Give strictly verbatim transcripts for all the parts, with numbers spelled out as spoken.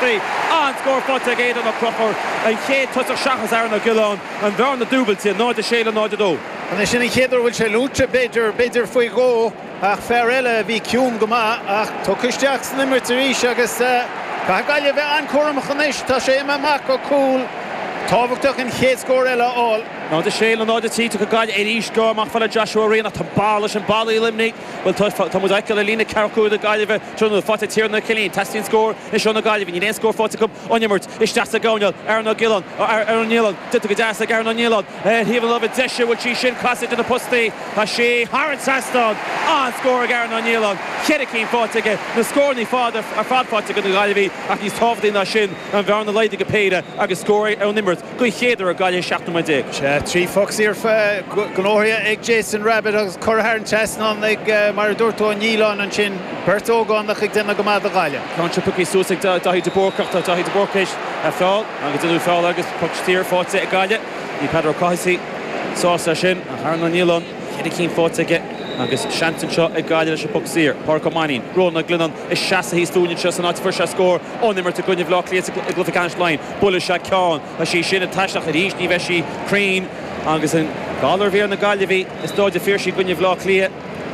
posty an score fáte géad an Crochor an chéad tuach seachas ar na Gillán an bhar na dúbaltí náid a séile náid a dó. An is sinna chéidir bhfuil sé lúte beidir beidir faoi gó ach fear eile bhí ciúm go maith ach tucisteach san nimir taríis agus Ca gaile bheith an cuairm chanéis tá sé imime mac go cúil tábhachtach an chéad scór eile áil. Ná de séile ná de tí go gaile é ríis go amach fáile Joshua Réna tá bála an balla i limní bhfuil tá mu aice le lína carcú a gaile bheith trúna fáte tíar na cilín testín scór is seo na gaile hín éon scór fáte go onimirt is deasa gáineal ar na Gillán ar an Nílan tuta go deasa ar na Nílan híomh le deise bhfuil sí sin caiite in na postaí tá sé Haran Saston an scór ar na Nílan chead cín fáte na scórnaí fád ar fád fáte go na gaile bhí ach níos tábhdaí na sin an bhar na leidig go péide agus scóir ar nimmirt go chéidir a gaile seachna mai dig. Trí foxíar gnóthia ag Jason Rabbit agus Corhair an Chesnan ag mar dúirtó Nílan an sin Bertógán nach ag denna go mád a gaile. Cáinte pucí súsaigh dahí de borcacht a dahí de borcéis a fáil agus inú fáil agus putíir fáte a gaile í Pedro Caisaí sásta sin a thar na Nílan chead cín fáte agus seantain seo ag gaile leis a pucíir Páirc Uí Maín Róna Glinnan is seasa hí stúin se san áit for se scór ónimir a gunne bhlá líad a glufaáin lein bula se ceán a sí sinna taiisteach a ríis ní bheith sí crain agus an gálar bhíar na gaile bhí is dóide fíor sí gunne bhlá líad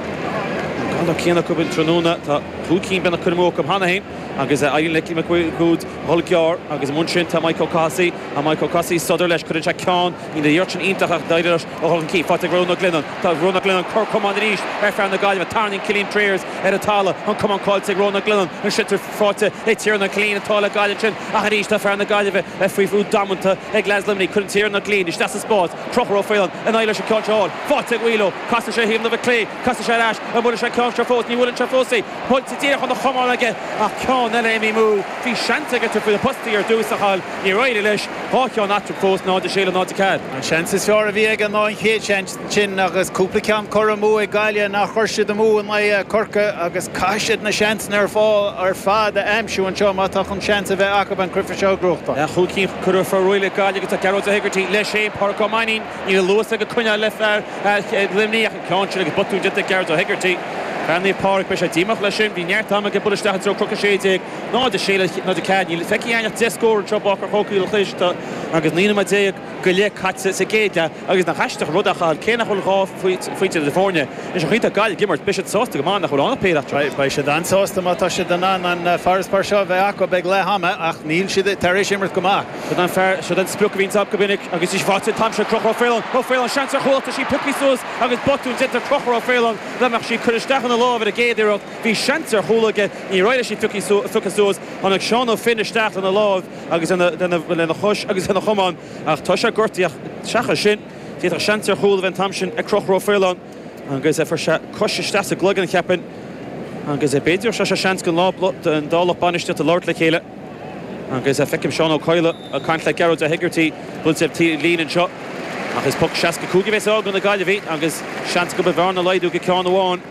gála cíanana go bin tróna tá thucín benna chumó go hanahéin agus a le me gúd holgear agus mun sin tá Michael Cossie a Michael Cossie sodar leis chuir se ceán í de dheirtin ítach daidir ó an cí fáte Róna Glinnan tá Róna Glinnan cor comán ríist ar fear na gaile tarning Cilín Tréers ar a tála an comán cáilte Róna Glinnan an sitar fáte é tíar na Cilín a tála gaile sin a ríist a fear na gaile a faoi fú damananta ag Glaslimní chun tíar na Cilín is das a spás Crochar ó félan an eile se ceáil fáte Guilo casta sé híomh le clé casta sé leis a bula se ceán se fós ní bhfuil se fósaí pointí tíach an na chomáin aige a ceán eile éimi mú hí seanta go fu a postaí ar dúsaáil ní roiide leis háceán atú fós ná de séile ná de cad. An seans is fear a bhí ag an ná chéad sin agus cúpla ceann chur mú ag gaile nach chuirsead mú an le corca agus caiisiid na seansan ar fáil ar fád a aimsú an seo má tá chun seans a bheith acu an crufa seo grochta. A chucín chur far roiile gaile go tá Garrod a Hegarty le sé Páirc Uí Maín ní luas a go cúine le fear limní a ceann agus botú de Garrod a Hegarty. Fanny Páirc be sé díach lei sin bhí neart am go buisteach tro crucha séideag ná de séile ná de cad ní feici aine descóir tro bachar hocaí le chléiste agus nína mai déag go le catsa sa géide agus na heisteach rudachail céna chuil gá faoite de fórne is chuinte gail gimmart be sásta go mána chuil anna péach Bei sé dan sásta má tá sé den an an Forestpar seo bheith acu beag le hama ach níl siad taréis immert go má. Se an fear se den spluc vín ab govinnig agus is fáte tam se Crochar ó félan ó félan seansa chóilta sí pucí sús agus botún dit a Crochar ó félan leach sí chuisteach an lá a géidirach hí seantar cholaige ní roiide sí fuchasús an ag seán ó finisteach an na láh agus lena chus agus na chumán ach tá se gortaíach seacha sin tíad a seantar chola bhain tam sin a Crochar ó félan agus é for se cosiste a glugan cheapin agus é beidir se se seans go lá an dála baniste a láir le chéile agus é feicim seán ó coile a caiint le Garrod a Hegarty bud sé lín an seo agus puc seaca cúgi bheits ágan na gaile bhí agus seans go bhar na leidú go ceán amháin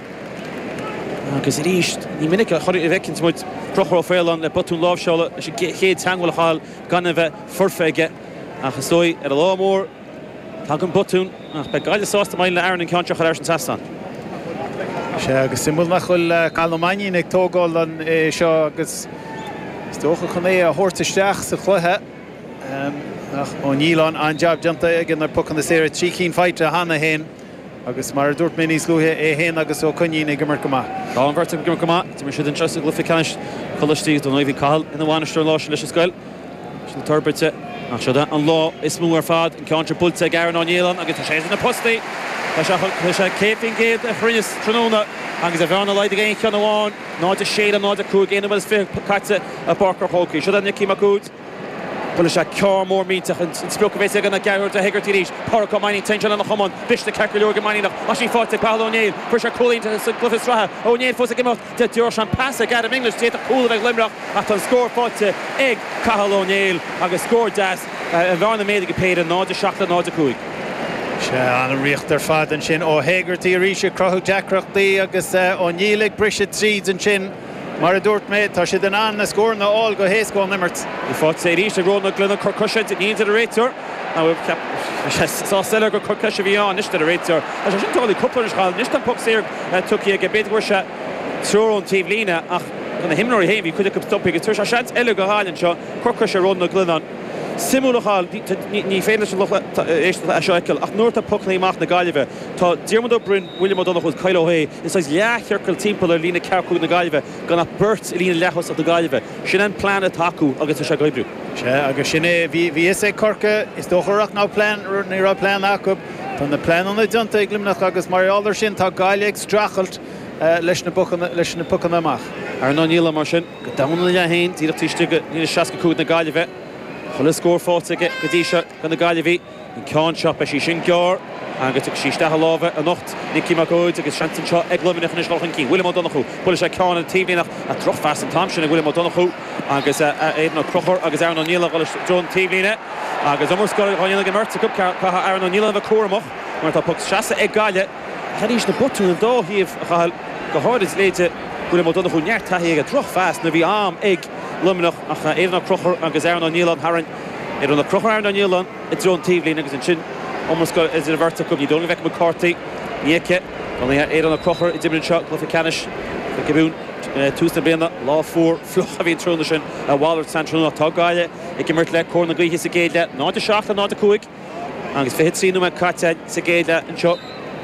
agus ríist ní minic a choir i bhecinn muid Crochar ó félan le botún lábhseála sé chéad teanghfuil cháil gan a bheith forfeige agus dói ar a lámór tá an botún ach be gaile sásta mail le airan an ceanteach ar an tasán. sé agus simú nach chuil Calmaín ag tógáil an seo agus tócha chun é a thuirtaisteach sa chluthe ó Nílan an jab deanta ag an pucan na séir trí cín feite a hana héin agus mar dúirt minis luthe é héin agus ó chuín ag mar goá. Tá an bhirrta go goá, Tá mar siad an trasa glufiáis choistíí don nóhí cail ina bháinisteir lá leis scoil sin turbirte ach seo an lá is mú ar fad an ceantar bulte ag ar an Nílan agus tá sé na postaí Tá sé céipin géad a chruinne tróna agus a bhena leid a cean amháin ná de séad ná de cúg éana bhil fé caite a Páirc Hócaí. Seo na címa cút bula se cear mór mínteach an spruc bhéis ag an Garrod a Hegarty ríis Páirc Uí Maín tein an chumán bis de ceir leor go Maíach a sí fáte Paul O'Neill for se cólínta sa glufa strathe O'Neill fós a gimach de dúir an pass a gad am English téad a coolla bheith limrach a an scór fáte ag Cathal O'Neill agus scór das a bhena méad go péad ná de seachta ná de cúig. Se an riocht ar fad an sin ó Hegarty a ríise crothú deacreachtaí agus O'Neill ag brise tríd an sin mar a dúirt méid tá sé den an na scór na áil go héascáil nimmert. I fád sé ríis a Róna Glinnan chucusint in a réitear á sile go chucuse bhí an isiste a réitear a sin tálaí cupplair sáil níos an puc séir tuí ag beidir se trúr an tíomh lína ach gonna himnor him vi could have stopped it tur chance ele go halen sho Corker run no glunan simul hal ni féle echt a shakel ach norta pokni macht na galve tá Diarmuid Bryn William O'Donoghue Kyle O'Hay is like ja circle timple Lina Carcu na galve gonna burt Lina Lechos of the galve shinan plan ataku agus a shagoibru Se agus sinné vi vi is é Corca is dochach ná plan ní ra plan acu tan na plan an dunta glimnach agus mar allir sin tá gaiileag strachelt leis na buchan leis na pucan amach. Ar ná níla mar sin go damna le hain tí tíiste ní seaca cúd na galve chola scór fáte go dtí se gan na galve in ceán seo be sí sin gear agus tu sí sta láve a nocht Nicky McGood agus chantan seo ag glumine na schlochan cí William O'Donoghue bula sé ceán an tíbnach a troch fast an tamsin William O'Donoghue agus éan na crochor agus Aaron O'Neill go John tíbline agus amor scoil gáinna go merta cup ca Aaron O'Neill a cuaramach mar tá puc seasa ag gaile hadís na butú an dó híomh chail go háid is léite William O'Donoghue neart taí ag troch fast na bhí am ag luminach ach éan na crochor agus Aaron O'Neill an Haran éan na crochor Aaron O'Neill an i John tíbline agus an sin almost got is it a verta cup you don't vec McCarthy Nieke only eight on the crocher it's been shot Cliffy Canish the Gaboon Tuesday being that law four fluch have been thrown the shin a Waller Central not tog guy it can mertle corner guy his gate that not a shaft and not a quick and it's fit seen no cut gate that and shot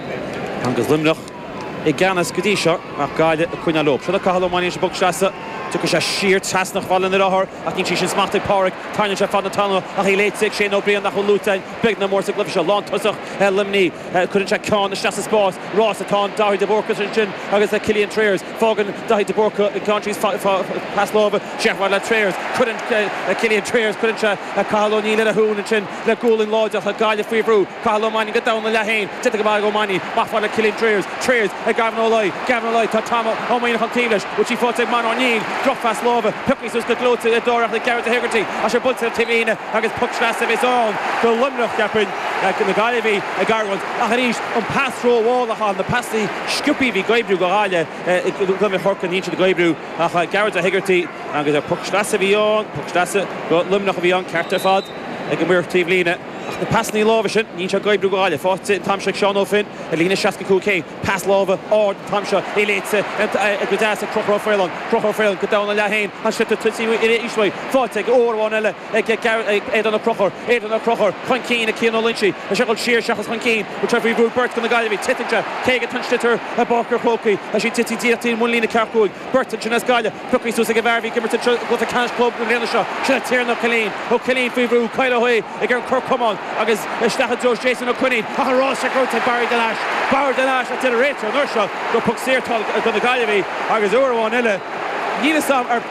and goes limnoch again as good shot a guy that couldn't loop so the call money is book shasa took a sheer task nach fallen in the her I think she should smart the park tiny chef on the tunnel a he late six she no be on the lutain big no more to glove long tusach limni couldn't check on the chassis boss Ross at on Dahi de Borca and chin agus the Killian Triers Fogan Dahi de Borca the country's pass lova chef while Triers couldn't Killian Triers couldn't a Carl O'Neill at a hoon and chin the golden lodge of a guy the free brew Carl O'Mani get down the lane take the bag O'Mani back for the Killian Triers Triers a Gavin O'Loy Gavin O'Loy to Tom O'Mani Huntivish which he fought Man O'Neill drop fast lova Puckney sus the glow to the door of the Garrett Hegarty as her butt to Timina agus puck slash of his own the Limnoch Gapin like in the Galivi a Garrett Acharish on pass row wall on the pass the Scoopy v Gaibru Gorale go me Horkan each of the Gaibru ach Garrett Hegarty agus a puck slash of his own puck slash got Limnoch of his own Carter Fod like a mere Tivlina the pass ní láva sin ní se Gaibru Gorale fáte Tamse Sean O'Finn a lína seaca cúcé pass láva or Tamse éléite a go dása Crochor Freeland Crochor Freeland go down a lehain an si to tutsi isway fáte ag óháin eile ag éad an a Crochor éad an a Crochor chuin cín a cían Lynchie a seachal siar seachas chuin cín with Trevor Brew Burt gan na Gailve titinja céige tunstitter a Barker Cloaky a si titi díachtín mún lína Carcúig Burton sin as Gaile Puckney sus ag a bharhí gimmerta go a cash club na léna seo sin a tíar na Killeen ó Killeen fí Brew Kyle O'Hay ag ar Kirk Cummon agus Stachan George Jason O'Quinn a Ross a growth Barry Delash Barry Delash at the Rachel Nursha go puck sear to the Gailve agus Urwan Illa Nina Sam ar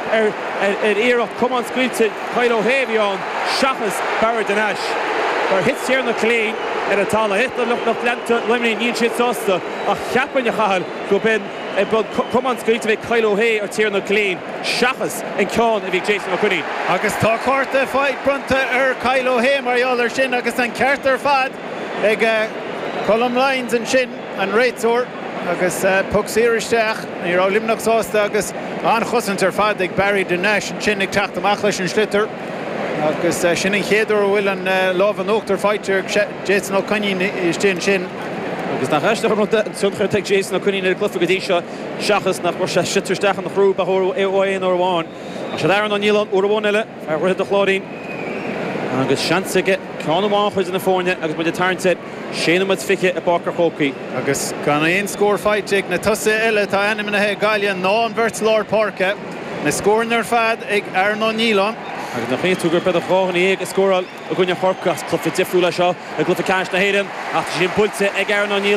an ear of come on screen to Kyle O'Hay on Shachas Barry Delash or hits here in the clean at a tall hit the look of Lanta Lemony New Shit Sosta a Chapan Yahal go ben but come on screen to make Kyle O'Hay or tear in the clean Shachas and Con if Jason O'Quinn agus tá corta fight brunta ar Kyle O'Hay mar allir sin agus an Carter fad ag column lines and shin and Raitor agus puck siristeach ní rá limnach sásta agus an chosantar fad ag Barry Dinesh and sin ag teach amach leis an slitter agus sin an chéadú bhfuil an láv an óachtar fighter Jason O'Quinn is sin sin agus nach reiste sunchar te Jason O'Quinn in glufa go dtí seo seachas nach mar sitarsteach an chrú ba óin orháin a se Aaron O'Neill an orháin eile ar ruid a chlórín agus seansaige ceann amháin chuid in na fórne agus bud a tarnte séanam at fiche a Barker Cloaky agus gan aon scór fight ag na tusa eile tá enam na he Gaile ná an Bert Lord Parke na scóirnar fad ag Aaron O'Neill an agus nach féú gur bed a cháin ag a scóráil a gúine chorcas clufa difriúla seo a glufa canis na héidir ach sin pulte ag Aaron O'Neill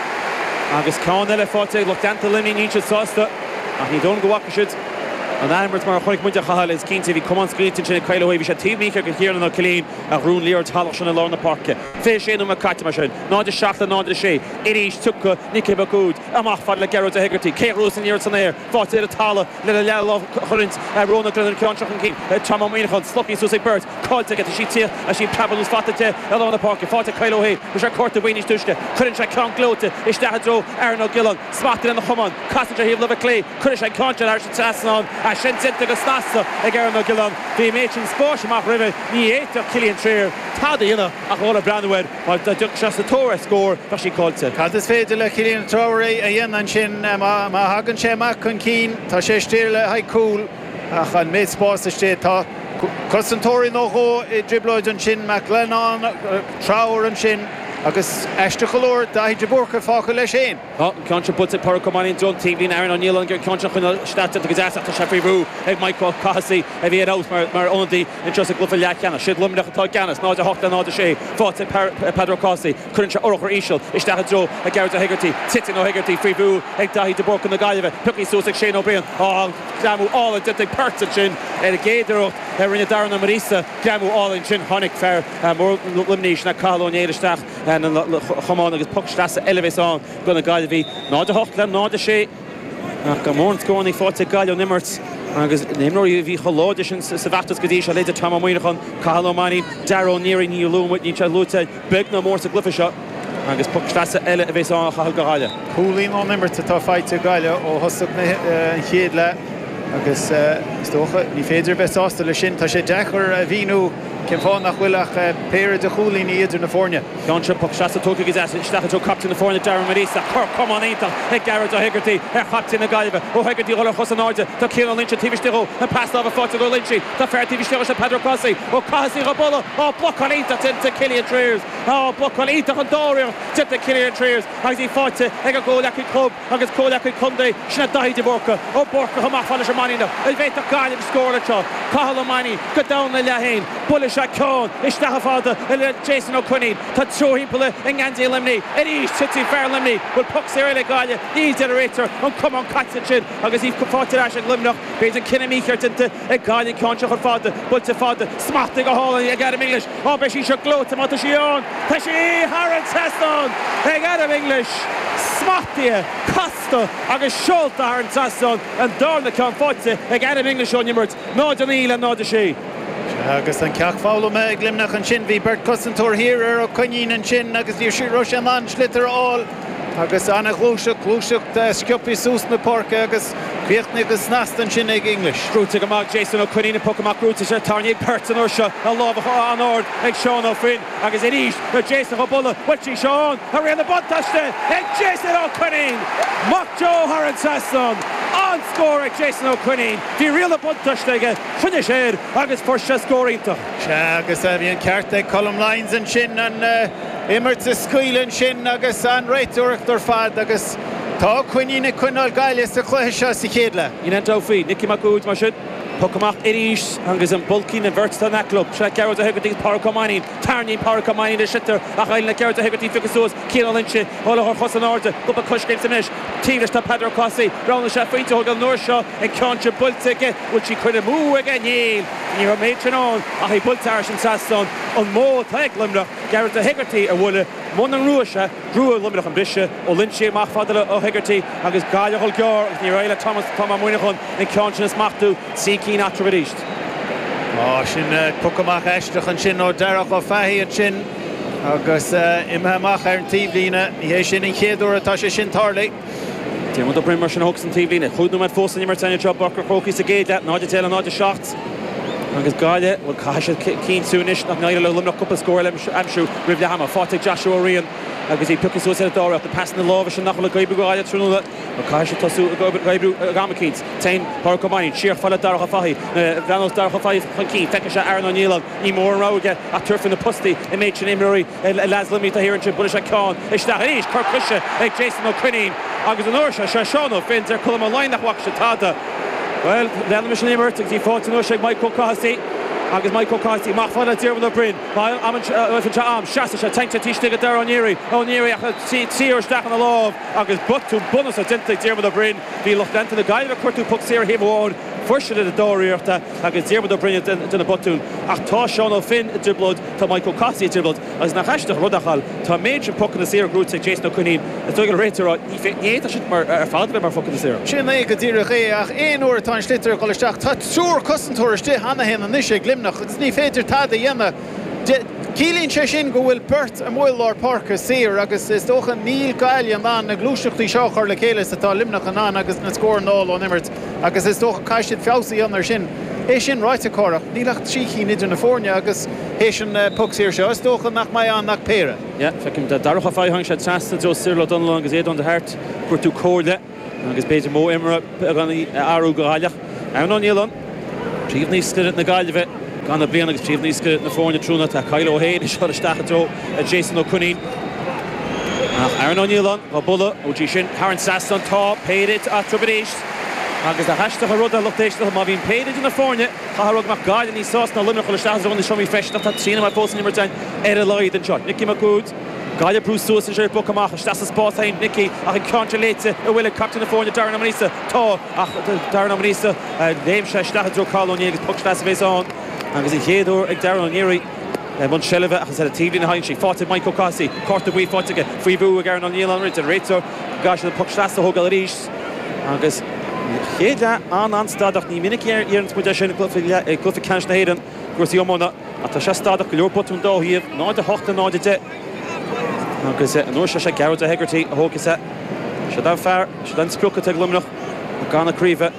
agus ceann eile fáte le danta limí ní siad sásta ach ní dón go bhaca siad an Amherst mar chuig muide chahal is cínta bhí cumán scrítin sin Kyle O'Hay bhí sé tíbhícha go chéarna na Killeen a rún líor talach sin na lána parke fé séanú a caite mar sin náidir seachta náidir sé iríis tucha Nicky McGood amach fad le Garrett Hegarty Kate Rose in íir san éir fáte a tala le le le chorint róna glunan ceantrach an cín Tom O'Meenachan sloppy sus ag Burt cáilte get a sí tí a sí tabalús fatate a lána parke fáte Kyle O'Hay bhí sé corta bhaoinis tuisce chuann sé ceann glóte is dechadró Aaron O'Gillan smaachtar in na chuman Cassinger híomh le a clé chuann sé cáinte ar sin tasan a sin sinta go snasta ag ar na Gillan bhí méidin spóis amach ribh ní éiteach Cillian Trier tada dhéanana a chola Brandwood mar da duch just a tóra scór bá sí cóilte. Cad is féidir le Cillian Traoré a dhéanaan an sin má hagann sé amach chun cín tá sé stír le haid cúl ach an méid spás isté tá Cosantóirí nó ró i driblóid an sin McLennan Traor an sin agus eiste cholóir daithí de Búrca fácha leis sin. Contra puts it Parco Manning John team Lin Aaron O'Neill and Contra chun stat at the Gazette to Sheffield Roo ag Michael Cassidy a bhí out mar mar ondi in just a glufa leacana sid lumnach atá ganas ná a hochta ná a sé fought Pedro Cassidy couldn't orchar Ishel is that Joe a Garrett Hegarty sitting no Hegarty free Roo ag daithí de Búrca na Gaive Pucky Susek Shane O'Brien oh Glamu all in the parts of chin and a gator rinne Darren Marisa Glamu all in chin Honig fair more elimination at Carlo Nederstach and chomán agus puckstrasse elevis on gona gaile bhí ná de hocht le ná de sé go mór scónaí fáte gaile nimmert agus nimróí bhí choláide sin sa bheachtas go dtí se léidir tam muoinechan Cathal O'Mahony Darrell Neary ní lúm ní se lúte beg na mór sa glufa seo agus puckstrasse eile a bhís an chahal go gaile. Cúlín ó nimmert atá fáite gaile ó hosach an chéad le agus stocha ní féidir besásta le sin tá sé dechar a bhíú cin fáin nach bhfuilach péir de choúlín idir na fórne. Contra puckstrasse tóca go stacha captain na fórne Darren Marisa chur comán éintach ag Garrett O'Hegarty ar chaptain na Gaive ó Hegarty chola chus an áide tá Ciaran Lynch tíbisteo na pass á fáte go Lynchy tá fer tíbisteo se Pedro Cassidy ó Cassidy go bolla ó bloc an éintach tinta Cillian Triers ó bloc an éintach an dáireach tinta Cillian Triers agus í fáte ag a ggóla chu club agus cóla chu Cundé sinna daithí de Búrca ó Búrca chumach fáile se manina il bhéit a gáile scóla seo Cathal O'Mahony go down na lehéin bulla se Cón is stacha fáda le Jason O'Quinn tá tro hímpla in Andy Limney it is Titty Fair Limney will puck Sarah le gaile ní generator an come on catch sin agus í fáte as an Limnach beit an cinna míchar tinta ag gaile Contra chu fáda bulte fáda smachta go hála ag Adam English ó be sí seo glóta mata sí ón tá sí Haran Seston ag Adam English smachtia Costa agus Schulta Haran Seston an darna can fáte ag Adam English on nimmert ná an íle ná de sí. Agus an ceach fála me glimnach an sin bhí Bert Cosantóir hir ar ó conín an sin agus bhí si Rois an an slitar áil agus anna glúiseach glúiseach de sciopí sús na Pórca agus Bhíochtna agus nastan sin ag English. Grúta go mag Jason O'Quinn puck amach grúta sé tarní Perton or seo a lábh an ord ag Sean O'Finn agus in east but Jason O'Bulla what she Sean a ri an the buntaste ag Jason O'Quinn mock Joe Haran Seston on score ag Jason O'Quinn bhí rial a buntaste ag chunne séir agus for se scóírta. Se agus a bhí an ceart ag Colm Lyons an sin an immert sa scuileann sin agus an réitúachtar fad agus tá cuinína cuinál gaile sa chluithe seo sa chéad le. Inan Taufi, Nicky McGood mar sin puck amach iris agus an bulcín an bhirt na club se Garrett O'Hegarty Parco Manning tarní Parco Manning de sitter a chail na Garrett O'Hegarty ficusús Ciaran Lynch hola chu chus an áde go a cuscéim sa mis tílis tá Pedro Cassidy rána se faointe thugal nuair seo ag Contra bulte ige bhfuil si chuide mú ige níl ní ra méid trónán a chu bulte ar sin Seston an mó ag Limnach Garrett O'Hegarty a bhfuile món an ruaise grúa Limnach an brise ó Lynchy amach fadala O'Hegarty agus gaile hol gear ní réile Thomas Thomas Muinechan in Contra smachtú sí after it east. Oh, sin puck amach eisteach an sin ó dearach ó feithi an sin agus imthe amach ar an tíomhlíne ní hé sin in chéadúir atá sé sin tarlaí. Diarmid O'Brien mar sin hogus an tíomhlíne chuúdú mar fósa ní mar taine job Barker Croky sa géad le náide téile náide seacht agus gaile bhfuil caiise cín súnis nach naile le Limnach cuppa scóir amsú ribh le hama fáte Joshua Rian agus í pucas ús ar dára the pass na lábh sin nach le gaibú gáile trúnula ó caiise tasú gaibú gamacíns tein Parco Manning siar falla darcha fahi bheanos darcha fahi chun cí feice se Aaron O'Neill í mór an ráige a turfin na postí i méid sin imúí las limí a hirann sin bula se cáin isteach éis chuir cuise ag Jason O'Quinn agus an uair se se Sean O'Finn ar chula an line nach bhac se tada well leanna mis sin immert ag tí fáte nuair ag Michael Cassidy agus Michael Cassidy mach fada Diarmid O'Brien má am am seasta se teinte tíiste dar O'Neary O'Neary a tíir staach an lábh agus butú bunus a dinta Diarmid O'Brien bhí lochanta na gaiileh cuatú puck séar híomháin fuiste a dáíochta agus Diarmid O'Brien duna butún ach tá Sean O'Finn driblod tá Michael Cassidy driblod agus nach heisteach rudachal tá méid puck na séar grút ag Jason O'Quinn is tuigil réitar éiad sin mar ar fáda mar fucking na séar. Sin é go dtíireach é ach éon uair atá slitar choisteach tá trúr Cosantóir iste hana héna níos ag Limnach agus ní féidir tada dhéanana Cílíonn sé sin go bhfuil beirt a mhil lár parca saor agus is dócha níl gaile an ná na glúiseachtaí seo chuir le chéile atá limnach an ná agus na scór náil ó nimmert agus is dócha caiisiid feabsaí anar sin. É sin ráite córa, nílacht síí nidir na fórne agus hé sin puc saor seo, is dócha nach mai an nach péire. Ja, fecim de darcha fáithang sé trasta jo Cyril O'Donnell agus éad an de hart chuir tú cóirde agus beidir mó imre gan áú go gáileach. An an Nílan, tríomh níos scuireadh na gáileheh gan na bliana agus tríomh níos scuireadh na fórne trúna tá Kyle O'Hain is seo isteach dó Jason O'Cunneen. Aaron O'Neill á bula ó dtí sin Haran Sasson tá péirid a trubadéis agus a heisteach a rud a luchtéisteach má bhín péirid in na fórne cha rug mar gáile ní sás na limnach chuil isteach bhna seomí feisna tá trína mar pósa nimar tein ar a leid an seo. Nicky McGood Gaile Bruce Suas in Jerry Buckamach stas a spot hain Nicky a hin controlate a will captain the phone Darren Amarisa tá ach Darren Amarisa name sé isteach dro Carl O'Neill puck stas bhés on agus i chéadú ag Darren O'Neill Mun Shelva agus a T V in hain she fought Michael Cassie Corta we fought again free boo again on Neil on Richard Rator gosh the puck stas the hogal ríis agus chéad an an stadach ní minic ar iarns muide sin clufi canis na héireann gúirí omóna a tá sé stadach go leor botún dó híomh náid a hochta náid a de agus an uair sé sé Garrett a Hegarty a hógus é sé dá fearr sé dá sprucha ag lumnach a gan a críomh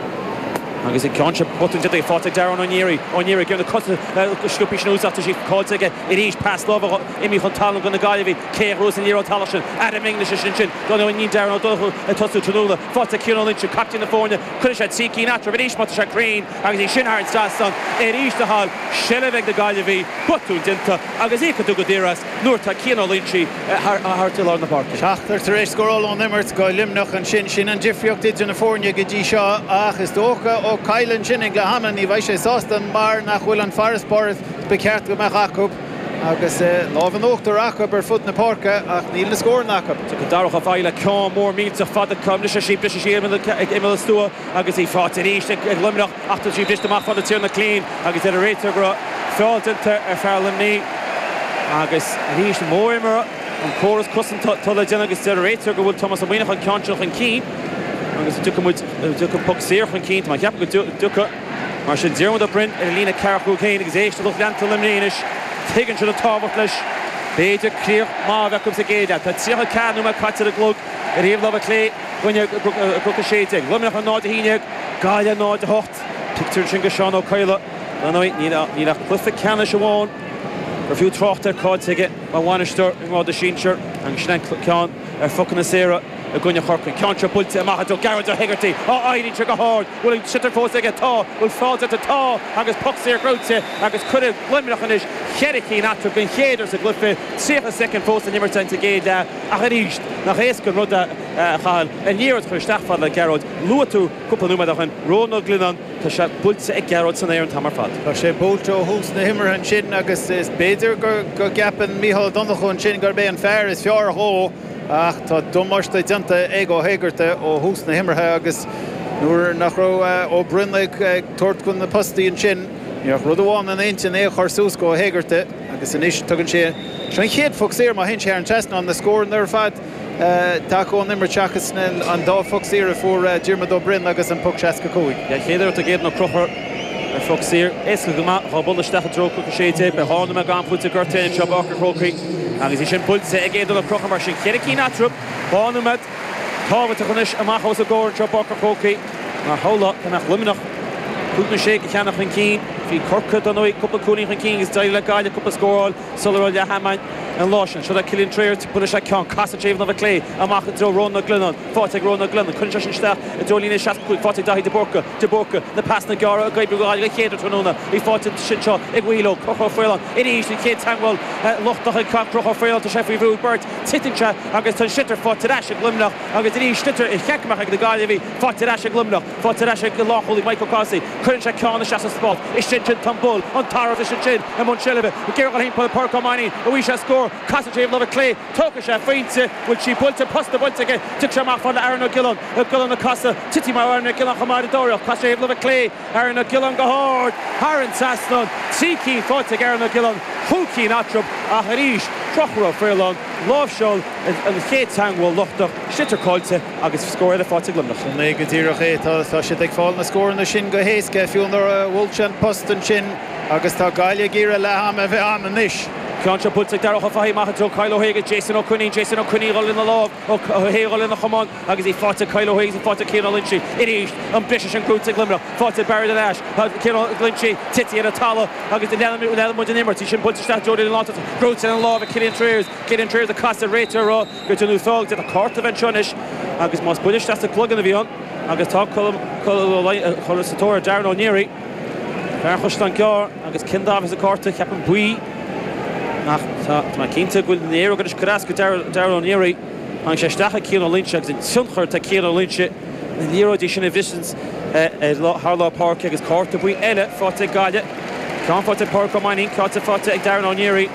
agus i ceanse button did fought ag Darren O'Neill O'Neill gonna cut scoopy snooze after she called again it each pass love imi von Talon gonna Gaivi K Rose and Euro Talashin Adam English is chin don't know need Darren O'Donoghue a tosu Tunula fought a Kieran Lynch captain the Fornia could have had Siki Natra but each much shot green agus i shin hard Stasson it each the hall Sheleveg the Gaivi button dinta agus i could go deras Nurta Kieran Lynch hard to on the park Shachter to race score all on Emmert go limnach and shin shin and Jeffrey did in the Fornia Gigi Shaw ach is doka ó Kylan Chinning go haman ní bhaid sé sástan mar nach bhfuil an Forestport beceart go meach Jacob agus lábhan óchttar Jacob ar fut na parca ach níl na scór Jacob. Tu go darach a bhaile ceán mór mílte fad a cum leis a síb leis a sír ag imime stúa agus í fát a ríiste ag lumnach achtar síb leis amach fad a tíir na clín agus ar a réitir go fáilteanta ar fearlam ní agus ríiste mór imime an choras cusan tulla déana agus ar a réitir go bhfuil Thomas a bhainach an ceanseach an cín agus ducha muid ducha puck séir chun cínt má ceap go ducha mar sin dearmad a brint ar lína carachú céin agus éiste lucht leanta limnéis tuigeann sin a tábhacht leis béidir críoch má bheith cumsa géide tá tíocha ceanú me caite a glog ar riomh leba clé gunne brucha séiting lumnach an náid a híineag gáile náid a hocht pictúr sin go Seán Ó Coile ní nach clufa ceanna se bháin ar fiú trochtar cáid tuige má bhainisteir an rád a sínsir an snein ceán ar focan na séra a gunne chorca ceantra bulte amach do Garrett a Hegarty á airín tre go hard bhfuil sitar fós ag atá bhfuil fáilte atá agus puck séar gróte agus chuidir limnach anis cheiricín atra gon chéidir sa glufa tríocha second fós a nimmer teinte géide a ríist nach éas go rud a chaáil a níirt chuir steachfad le Garrett luatú cúpla núma achan Ronald Glennon tá sé bulte ag Garrett san éir an tamar fad. Tá sé bólte ó hús na himmer an sin agus is béidir go gapan Micheál Donoghue an sin gur bé an fearr is fear a hó ach tá dumarsta dianta ag ó Hegarty ó hús na himmerthe agus nuair nach ró ó Brunlaigh tuairt gon na postaí an sin níoch rud amháin an aontain é charsús go Hegarty agus inis tugann sé sin chéad foxíir má hin sé ar an teasna an na scór ar fad tá ó nimmer teachas an dá foxíir a fuair Diarmid Ó Brionn agus an puck seaca cúig. Ja chéidir a géad nó crochar ar foxíir éasca go má chá bula steach dro chu séite be hána me gan pulte gortain seo bachar chrócaí agus i sin pulte ag éadú a crochar mar sin cheiricín atrúb bánumad tábhata chunis amach os a ggóir seo bachar chrócaí mar thola nach limnach cúna sé go cheannach an cín hí corcad an óid cúpla cúnaí an cín gus daile gáile cúpla scóráil sularráil le hamain an lásin seo cilín tréir bula sé ceann casa tréomh na clé amach dro Ronald Glennon fáte ag Ronald Glennon chun sin steach a dólína seaach chuig fáte daithí de borca de borca na pass na gara a gaibú gáil le chéidir tróna í fáte sin seo ag bhuiiló crochá foilan i ríis ní chéad tanghil lochtach ag crochá foilan tá sé faoi bhú burt titinse agus tá sitar fáte eis ag glumnach agus i ríis titar i cheicmach ag na gáile bhí fáte eis ag glumnach fáte eis ag lácholaí Michael Cassie chun sé ceanna seaach a spot is sin sin tambul an tarad is sin sin a Mun Shelva go ggéir hín pa park máine a bhí sé scór Castle love a clay tóca sé faointe bhfuil sí bulte posta bulte ige tu sé amach fan Aaron O'Gillan a Gillan na casa tití mar Aaron O'Gillan chamáid dóireach Castle love a clay Aaron O'Gillan go hard Haran Sasson tící fáte Aaron O'Gillan chúcín atrub a ríis trochra félan lábhseol an chéad tanghil lochtach sitar cáilte agus scóir a fáte glumnach. Né go dtíireach é tá si ag fáil na scóir na sin go héasca fiúnar bhfuil sin post an sin agus tá Gaile Gíra le ham a bheith an an ish. Cancha puts it down off a high Mahato, Kyle O'Hagan, Jason O'Quinn, Jason O'Quinn roll in the love, O'Hagan in the Hammond, agus he fought to Kyle O'Hagan, he fought to Kieran Lynchy, it is ambitious and good to Glimmer, fought to Barry the Nash, Kieran Lynchy, Titty and Atala, agus the Nellam with Nellam with the Nimmert, he should put the stat Jordan in Lotto, Groots in the love, Killian Triers, Killian Triers, the Costa Rater, go to New Thog, to the court of Enchunish, agus must British, that's the plug in the Vion, agus talk Colum, Colum Satora, Darren O'Neary, Farhustan Gar, agus Kindav is the court to Captain Bui. Ach, tá cínta go néir agus cras go Darren O'Neary an sé stacha Kieran Lynch agus in sunchar tá Kieran Lynch na Nero edition of Visions Harlaw Park agus Corta bui eile fáte Gaile Can fáte Park o Mining Cáta fáte ag Darren O'Neary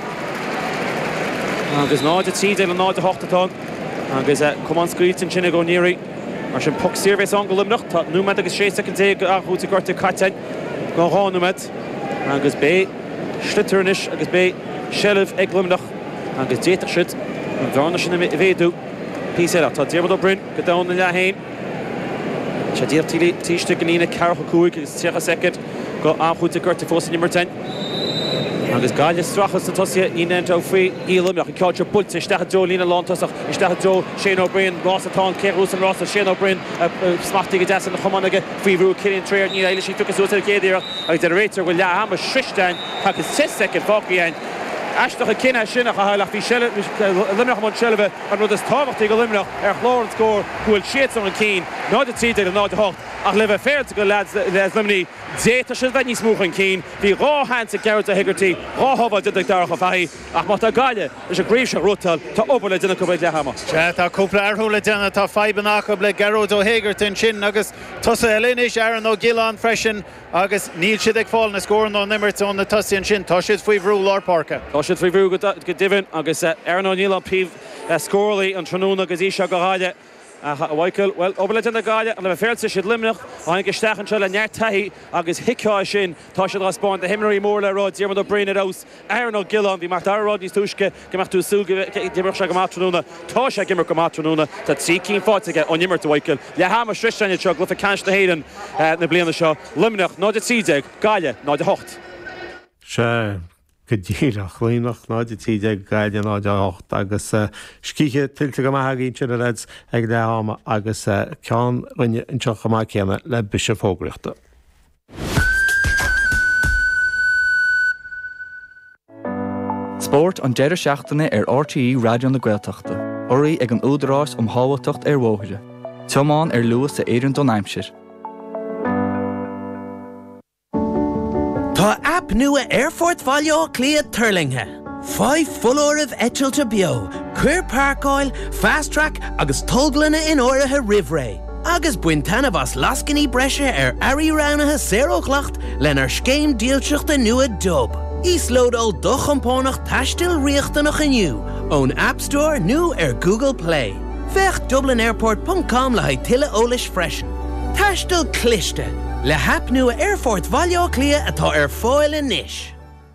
agus náid a tíd eile náid a hochtatán agus cumán scrítin sin ag O'Neary mar sin puck sirvéis an go limnach tá númad agus sé second té a chuúta gorta Catain go hánumad agus bé Schlitternish agus bé Shelf Eglimnach agus déach shit an bhana sin a bhéadú písa tá Diarmid O'Brien go down na lehain sé díobh tíiste gnína Carcha Cúig agus tíocha second go áchúta gurta fós nimmer ten agus Gaile strachas na tosia ína ó faoi ílimach an cáte bult isteach Joe lína lántasach isteach Joe Shane O'Brien Ross atá Ceirús an Ross a Shane O'Brien smachtaí go deas an chumanige faoihrú Cillian Trier ní eile sí tuchas úta géadíach agus de réitir bhfuil leham a sristein agus six second fáciíin Ashtoch a kinna shinnach a halach fi shell limnach mon shelve an rud is tábhacht go limnach ar chlár an scór bhfuil siad an cín ná de tíide an ná de hocht ach le bheith fér go lads les limní déta sin bheith ní smúch an cín bhí rá hansa Garrett a Hegarty rá hobha didig darach a fahi ach má tá Gaile is a gríomh se rutal tá obair le duna go bheith le hama Se tá cúpla arthúla dena tá faibanach le Garrett ó Hegarty sin agus tusa elinis Aaron O'Gillan freisin agus níl siad ag fáil na scór nó nimmert ón na tusaíonn sin tá siad faoi bhrú lár parca Tá siad faoi bhrú go divan agus Aaron O'Neill píh scórlaí an tróna agus íseo go háide Michael, well, obair le duna Gaile an bheith féilte siad limnach an gistechan se le neartaí agus hicáid sin tá siad raspáin de himnaí mór le rád Diarmid O'Brien ar ós Aaron O'Gillan bhí mar rád níos túisce go tú sú dimar se go matróna tá sé gimar go matróna tá trí cín fáitige ó nimmer Michael le ha a sristeine seo glufa cans na héan na bliana seo limnach ná de tíide Gaile ná de hocht Se go ddíach líonach ná de tíide Gaile ná de hocht agus scíe tiltte go maithagén sin a reds ag le háma agus ceán rinne an teocha má céanna le bise fógriachta. Sport an deireadh seachtaine ar R T E Radio na Gaeltachta. Oraí ag an údarás um hábhailteacht ar mhóthaide. Teamáin ar luas a éireann don aimsir. Tá app nua Airfort Valio clia Turlinghe. Five full of etchilta bio, queer park oil, fast track, agus tolglana in oraha rivray. Agus buintana vas lascini brescia ar ari raunaha zero clacht len ar skeim dielchuchta nua dub. Íslód al dochampónach tastil riachtanach aniu, own App Store nu ar Google Play. Vech dublin airport dot com le haitilla ólis freshen. Tastil cliste, le hap nua Airfort Valio clia atá ar foil in nish.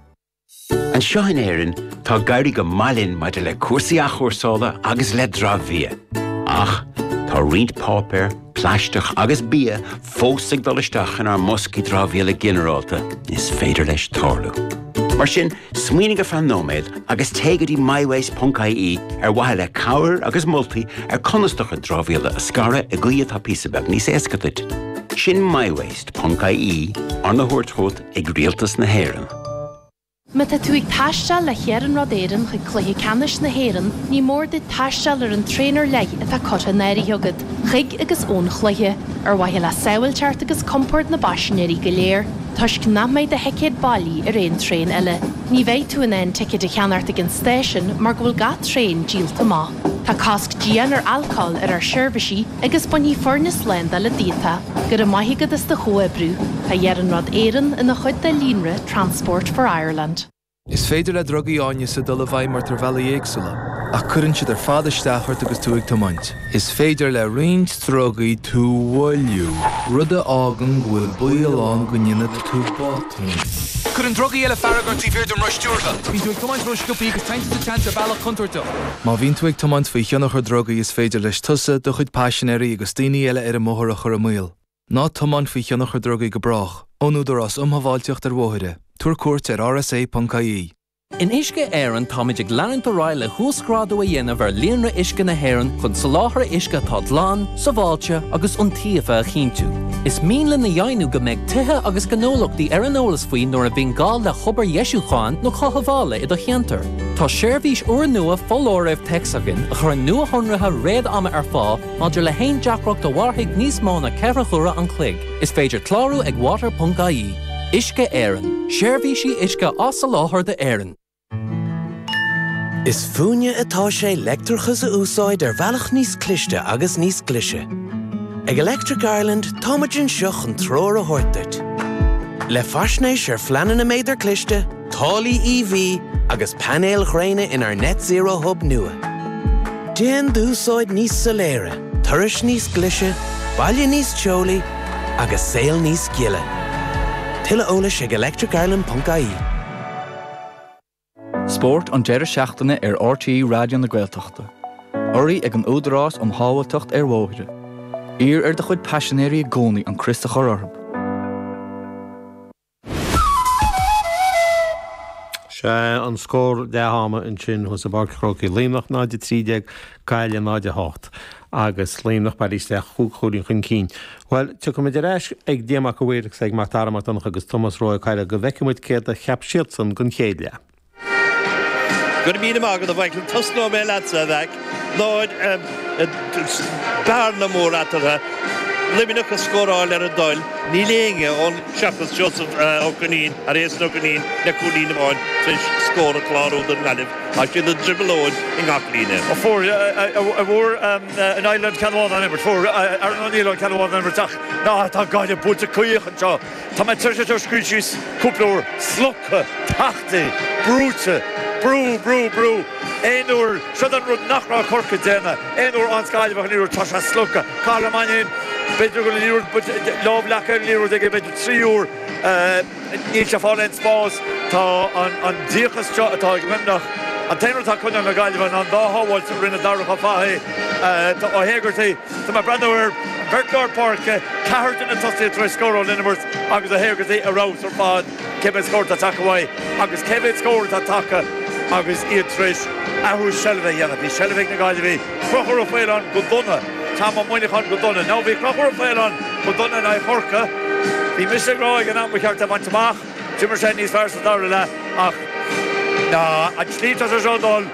An seoin éireann tá gairí go mailinn maidide le cuasaí a chóirsála agus le drámhia. Ach, tá riant pápéir, pleisteach agus bia fósaigh dul isteach in ar moscaí drámhia le ginearálta is féidir leis tarlú. Mar sin, smaoinigh a fanóméid agus téigeadí myways dot I E ar waithe le cabhair agus multaí ar conastacha drámhíala a scara a gcuiad tá písabeh níos éascatit. Sin myways dot I E ar na thuairteót ag rialtas na héireann. Meta tú ag taistil le chéaran rud éireann chu cluiche canis na héireann, ní mór de taistil ar an tréinear leigh atá cotta néirí thugad, chuig agus ón chluiche, ar waithe le samhailteart agus comport na baisinéirí go léir, tuis cnamid de heicéad bailí ar éon tréin eile. Ní bheidh tú in éon ticket de cheanart ag an stéisisin mar go bhfuil gach tréin díalta má. Tá casc dían ar alcohol ar ar seirbhísí agus buní fornas lenda le díta, gur a maithigad is de chóibrú, tá dhearan rud éireann ina chuid de línre Transport for Ireland. Is féidir le drogaí áine sa dul a bhaid mar tar bhela éagsúla, ach cuireann siad ar fada isteachart agus tú ag tomaint. Is féidir le riint drogaí tú bhfuilú, rud a ágan bhfuil buíoláin go nginad tú bátaí. Cuireann drogaí eile faragart tí bhíir don ruistíortha. Bhín tú ag tomaint ruisciúpaí agus tainte sa chance a bhealach contoirta. Má bhín tú ag tomaint faoi cheannachar drogaí is féidir leis tusa do chuid páisinéirí agus daoine eile ar a móthar a chur a míl. Ná tomaint faoi cheannachar drogaí go brach, ónúdarrás umhaváilteocht ar mhóthaide. Tuair cuairt ar r s a dot I E. In isce éireann táid ag leann do ráil le thuascrádú a dhéanamh ar líonra isce na hÉireann chun soláthar isce tá dlán, sa bháilte agus iontaofa a chinntiú. Is míle na dhéanú go méid tuthe agus gnólachtaí ar an eolas faoin nuair a bhíonn gá le chobar Ieisúcháin nó chothabhála i do cheantar. Tá séirbhís uair nua follóireamh texagan a chur nua honratha réad ama ar fá maidir le haon deacracht do bharthaigh níos mó na ceithre chura an chloig. Is féidir clárú ag water dot I E. Isce éireann. Séirbhísí isce as sa láthair de éireann. Is fúne atá sé leictreachas a úsáid ar bhealach níos cliste agus níos clise. Ag Electric Ireland táimeann seach an tróir a thuirteart. Le faisnéis ar fleanan na méidir cliste, tálaí E V agus panéal chréine in ar net zero hub nua. Déan dúsáid níos soléire, turais níos clise, baile níos teolaí agus saol níos giile. Tuile eolais ag electric ireland dot I E. Sport an deire seachtaine ar R T E Radio na Gaeltachta. Orí ag an údarrás om hábhailteacht ar bmhóide. Ír ar de chuid passionéirí gcónaí an Christa chorarb. Se an scór de háma in sin hos a barcróci líonach náide trídeag caiile náide hácht agus líonach barísteach chúchúirín chun cín. Well, tu go idir eis ag déamach go bhfuireach ag mar taramatach agus Thomas Roy caiile go bhheicimuid céad a cheap siadsan gon chéile. Gur mína mágad a bhaiclan tosnó mé leatsa bheith, náid bearna mór atartha, liminach a scóráil ar a dáil, ní léinge ón Seachas Joseph O'Canín, a réas O'Canín, le cúlín amháin, tris scór a chlárú den galibh, a sin a dribbleóin i ngachlíne. O fór, a bhór an Island Canháin an Immert, fór ar an Island Canháin an Immertach, ná tá gáide búta cuíoch an seo, tá me tuirtetar scrítis cúplór, sloccha, tachta, brúta, brú, brú, brú, éonúr, siad an rud nachrá corca déna, éonúr an scailibh an íúr tá se sloccha, cála mainin, beidir go líúr, láb lecha an líúr, ag beidir tríúr, níl se fáil an spás, tá an díochas tá ag mimnach, an téanúr tá chuine na gaiilibh an dáháil sa rinne darach a fáthí ó hégartaí, tá mar brandúir Berklár Park, ceart in na tosaí trí scór ó Linamort, agus a hégartaí a rás ar fád, Kevin scór tá take bhaid, agus Kevin scór tá take, agus iad tris ahú Shelveh dhéanamh. Bhí Shelveh na gaiilibh crochar ó féileán go donna, tá má muoinechan go donna. Ná bhí crochar ó féileán go donna na chorca, bhí misig ráig an amú ceart a baint amach, timar sé níos fearr sa dála le, ach ná, an slítas a seodol,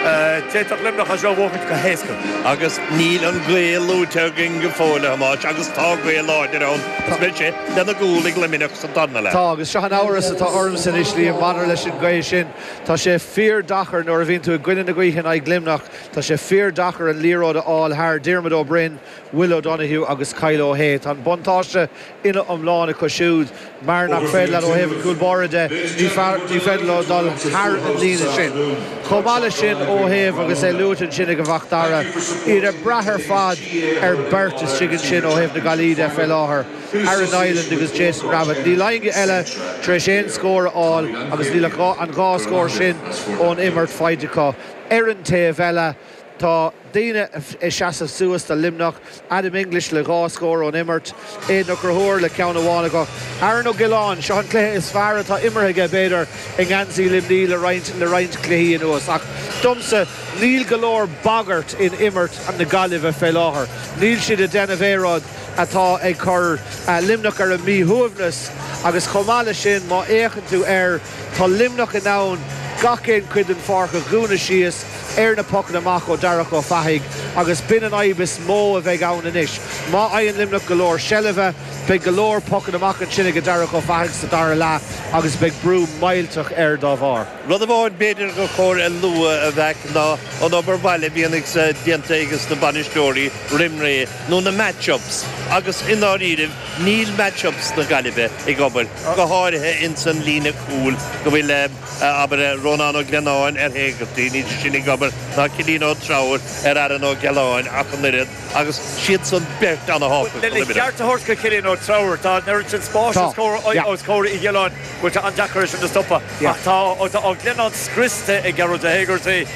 téach limnach a seo bhóchant go héasca. Agus níl an gléal lúteag gin go fóla hamáid, agus tá gléal láidir ann, is bit sé, lena gúlaigh liminach sa donna le. Tá, agus seach an áras atá orm san islí an manar leis an gaith sin, tá sé fear dachar nuair a bhíonn tú a gcuine na gaithin ag glimnach, tá sé fear dachar an líród áil thar Diarmid O'Brien, Will O'Donoghue agus Kyle O'Hay. Tá bontáiste ina omláin a cosisiúd, mar nach féile ó heh cúlbáide, ní féile ó dal thar an lína sin. Chomála sin O'Hay agus é luútan sin ag go bhachtara, iad a brathar fad ar bert is sigan sin ó heh na galíide fé láthair. Aaron Island agus Jason Rabbit. Ní lainge eile treis éon scór áil agus ní an gá scór sin ón Immert Faidecha. Éireann taobh eile tá daoine é seasamh suas tá limnach, Adam English le gá scór ón Immert, éad nach rathúir le ceann amháin go. Aaron O'Gillan, seo an cléthe is fearr atá immerthaige beidir i ngansaí limní le roinnt le roinnt cléthaí in uas. Ach dumsa níl golóir bagart in Immert an na galibh a fé láthair. Níl siad a denna bhéród atá ag chur limnach ar a míthúmhnas agus chomála sin má échann tú air tá limnach in nán gacéin cuid an farcha gúna síos ar na pocan amach ó darach ó fathaigh agus bin an aibis mó a bheith ann inis. Má aon limnach golóir Shelveh, beidh golóir pocan amach an sinna go darach ó fathaigh sa dara lá agus beidh brú mailteach ar dá bhar. Rud amháin beidir go chóir a lua a bheith ná an obair baile bhíonnig sa dianta agus na banistóirí rimré nó na matchups agus in áírimh níl matchups na galibh ag obair go háirithe in san lína cúil go bhfuil aber Ronan ó Glenáin ar hégartaí ní sin ag obair ná Cilín ó Tráir ar Aran ó Geláin ach an lirid agus siad san bert an a hápa. Le ceart a thuirca Cilín ó Tráir tá nuirt sin spás ó scóir i Geláin go an deacair sin na stoppa. Ach tá ó Glenáin scriste ag garú a hégartaí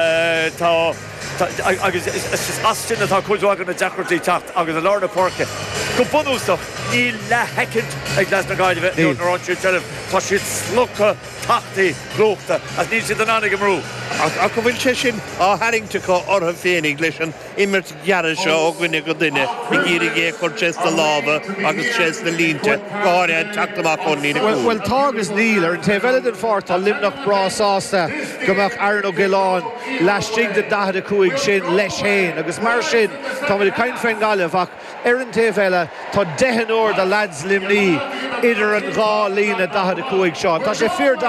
tá agus is astin atá chuideágan na deacairtaí teacht agus a lána porca. Go bunúsach ní le hecint ag las na gaiile bheith ar an siú teileh tá siad slúcha tachtaí glóchta as níl siad an annig amrú. A go bhfuil sé sin á Harrington go ortha féinnig leis an imirt gearan seo ó gcuine go duine i gcíri gé chuir ches na lába agus ches na línte go háir an teachtamach chun ní na cúil. Well, tágus níl ar an taobh eile den fort tá limnach brásásta gomach Aaron O'Gillan leisting de dahad a cúig sin leis héin agus mar sin tá muid cain féin gaileh ach ar an taobh eile tá dehan uair de lads limní idir an gá lína dahad a cúig seo. Tá sé fear